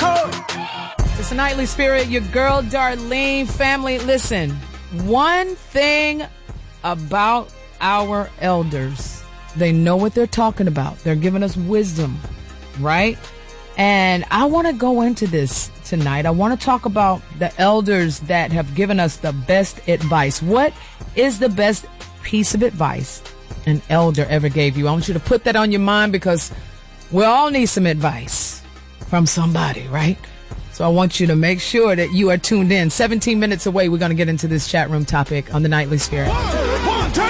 It's the Nightly Spirit, your girl Darlene. Family, listen, one thing about our elders, they know what they're talking about. They're giving us wisdom, right? And I want to go into this tonight. I want to talk about the elders that have given us the best advice. What is the best piece of advice an elder ever gave you? I want you to put that on your mind, because we all need some advice from somebody, right? So I want you to make sure that you are tuned in. 17 minutes away, we're going to get into this chat room topic on the Nightly Spirit.